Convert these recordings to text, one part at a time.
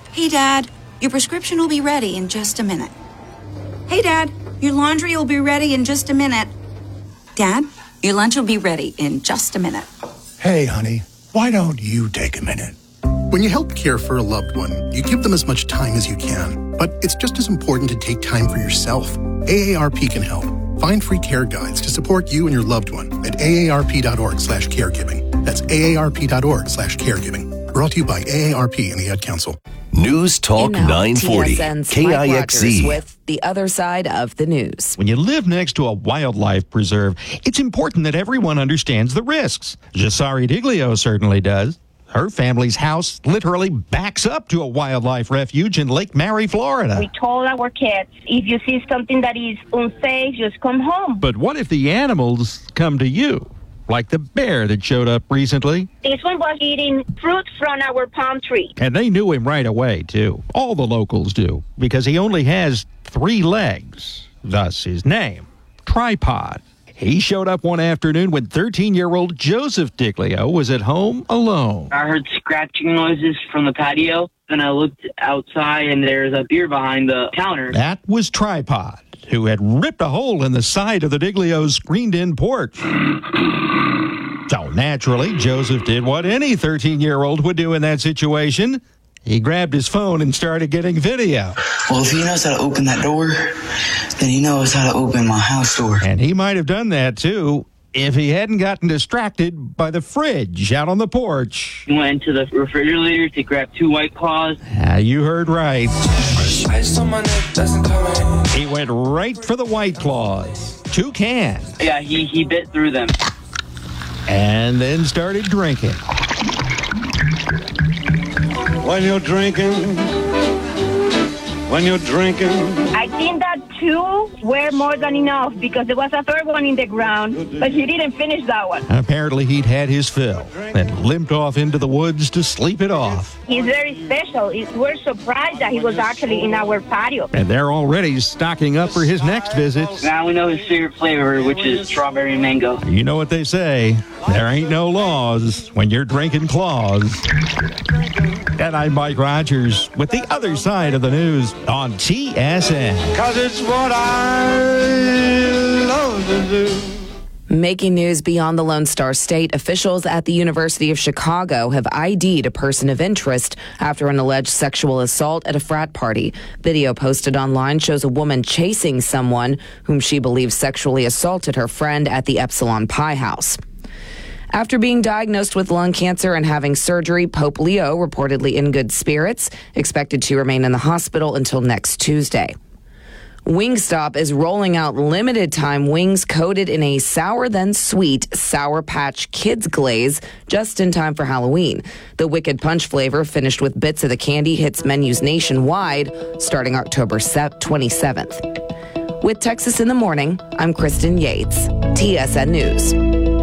Hey, Dad, your prescription will be ready in just a minute. Hey, Dad, your laundry will be ready in just a minute. Dad, your lunch will be ready in just a minute. Hey, honey, why don't you take a minute? When you help care for a loved one, you give them as much time as you can. But it's just as important to take time for yourself. AARP can help. Find free care guides to support you and your loved one at aarp.org/caregiving. That's aarp.org/caregiving. Brought to you by AARP and the Ad Council. News Talk 940, TSN's KIXZ. with the other side of the news. When you live next to a wildlife preserve, it's important that everyone understands the risks. Jasari Diglio certainly does. Her family's house literally backs up to a wildlife refuge in Lake Mary, Florida. We told our kids, if you see something that is unsafe, just come home. But what if the animals come to you? Like the bear that showed up recently. This one was eating fruit from our palm tree. And they knew him right away, too. All the locals do, because he only has 3 legs. Thus his name, Tripod. He showed up one afternoon when 13-year-old Joseph Diglio was at home alone. I heard scratching noises from the patio. Then I looked outside, and there's a beer behind the counter. That was Tripod, who had ripped a hole in the side of the Diglio's screened-in porch. So naturally, Joseph did what any 13-year-old would do in that situation. He grabbed his phone and started getting video. Well, if he knows how to open that door, then he knows how to open my house door. And he might have done that, too, if he hadn't gotten distracted by the fridge out on the porch. He went into the refrigerator to grab 2 White Claws. You heard right. He went right for the White Claws. 2 cans. Yeah, he bit through them. And then started drinking. When you're drinking, I think that 2 were more than enough because there was a 3rd one in the ground, but he didn't finish that one. Apparently he'd had his fill and limped off into the woods to sleep it off. He's very special. We're surprised that he was actually in our patio. And they're already stocking up for his next visit. Now we know his favorite flavor, which is strawberry and mango. You know what they say, there ain't no laws when you're drinking claws. And I'm Mike Rogers with the other side of the news on TSN. 'Cause it's what I love to do. Making news beyond the Lone Star State, officials at the University of Chicago have ID'd a person of interest after an alleged sexual assault at a frat party. Video posted online shows a woman chasing someone whom she believes sexually assaulted her friend at the Epsilon Pi house. After being diagnosed with lung cancer and having surgery, Pope Leo reportedly in good spirits, expected to remain in the hospital until next Tuesday. Wingstop is rolling out limited-time wings coated in a sour-than-sweet Sour Patch Kids glaze just in time for Halloween. The Wicked Punch flavor, finished with bits of the candy, hits menus nationwide starting October 27th. With Texas in the Morning, I'm Kristen Yates, TSN News.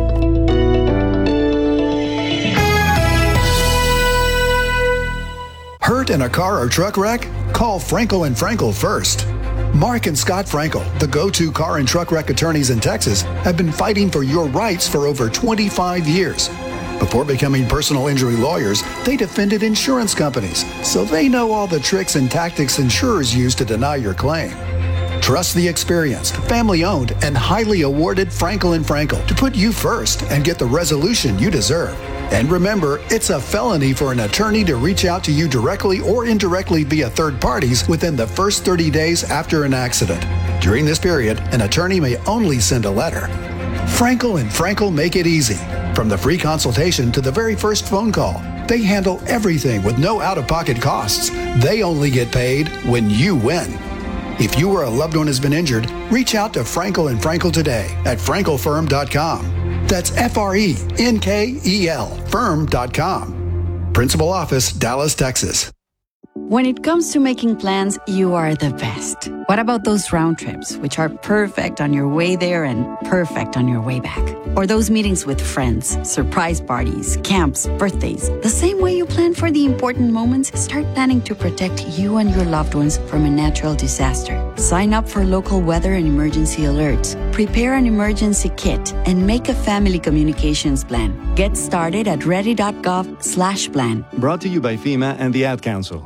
Hurt in a car or truck wreck? Call Frankel & Frankel first. Mark and Scott Frankel, the go-to car and truck wreck attorneys in Texas, have been fighting for your rights for over 25 years. Before becoming personal injury lawyers, they defended insurance companies, so they know all the tricks and tactics insurers use to deny your claim. Trust the experienced, family-owned, and highly awarded Frankel & Frankel to put you first and get the resolution you deserve. And remember, it's a felony for an attorney to reach out to you directly or indirectly via third parties within the first 30 days after an accident. During this period, an attorney may only send a letter. Frankel & Frankel make it easy. From the free consultation to the very first phone call, they handle everything with no out-of-pocket costs. They only get paid when you win. If you or a loved one has been injured, reach out to Frankel & Frankel today at frankelfirm.com. That's FRENKEL firm.com. Principal Office, Dallas, Texas. When it comes to making plans, you are the best. What about those round trips, which are perfect on your way there and perfect on your way back? Or those meetings with friends, surprise parties, camps, birthdays. The same way you plan for the important moments, start planning to protect you and your loved ones from a natural disaster. Sign up for local weather and emergency alerts. Prepare an emergency kit and make a family communications plan. Get started at ready.gov/plan. Brought to you by FEMA and the Ad Council.